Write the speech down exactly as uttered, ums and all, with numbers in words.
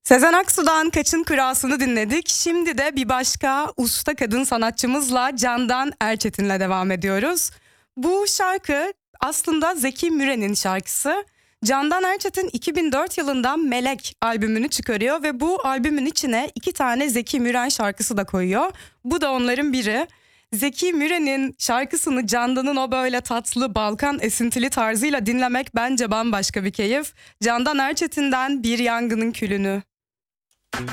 Sezen Aksu'dan Kaçın Kırasını dinledik. Şimdi de bir başka usta kadın sanatçımızla Candan Erçetin'le devam ediyoruz. Bu şarkı aslında Zeki Müren'in şarkısı. Candan Erçetin iki bin dört yılında Melek albümünü çıkarıyor ve bu albümün içine iki tane Zeki Müren şarkısı da koyuyor. Bu da onların biri. Zeki Müren'in şarkısını Candan'ın o böyle tatlı Balkan esintili tarzıyla dinlemek bence bambaşka bir keyif. Candan Erçetin'den Bir Yangının Külünü.